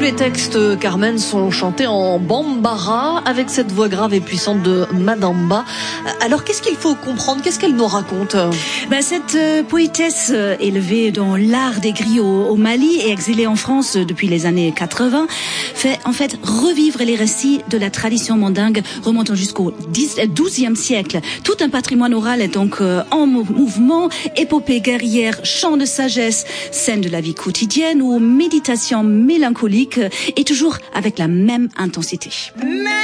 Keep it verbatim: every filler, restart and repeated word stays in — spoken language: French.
les textes, Carmen, sont chantés en bambara avec cette voix grave et puissante de Madamba. Alors qu'est-ce qu'il faut comprendre? Qu'est-ce qu'elle nous raconte? Ben, cette euh, poétesse euh, élevée dans l'art des griots au, au Mali et exilée en France depuis les années quatre-vingts fait en fait revivre les récits de la tradition mandingue remontant jusqu'au douzième siècle. Tout un patrimoine oral est donc euh, en mouvement, épopée guerrière, chant de sagesse, scène de la vie quotidienne ou méditation mélancolique, et toujours avec la même intensité.